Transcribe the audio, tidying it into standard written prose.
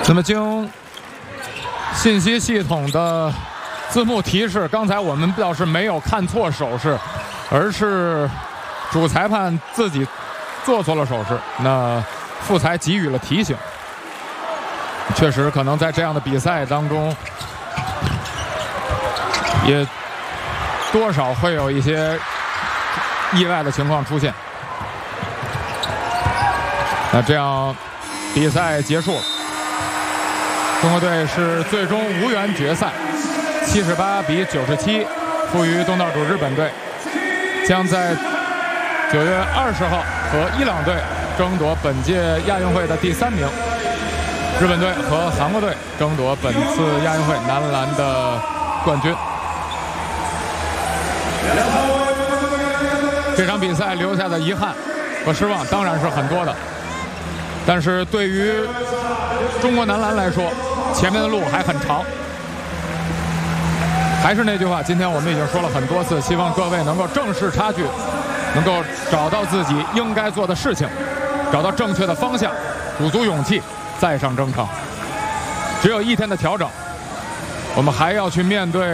那么经信息系统的字幕提示，刚才我们倒是没有看错手势，而是主裁判自己做错了手势，那副裁给予了提醒。确实可能在这样的比赛当中也多少会有一些意外的情况出现。那这样比赛结束了，中国队是最终无缘决赛，78比97负于东道主日本队，将在9月20号和伊朗队争夺本届亚运会的第3名。日本队和韩国队争夺本次亚运会男篮的冠军。这场比赛留下的遗憾和失望当然是很多的，但是对于中国男篮来说，前面的路还很长。还是那句话，今天我们已经说了很多次，希望各位能够正视差距，能够找到自己应该做的事情，找到正确的方向，鼓足勇气再上征程。只有一天的调整，我们还要去面对